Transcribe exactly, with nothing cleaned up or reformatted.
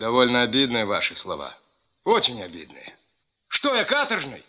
Довольно обидные ваши слова. Очень обидные. Что я, каторжный?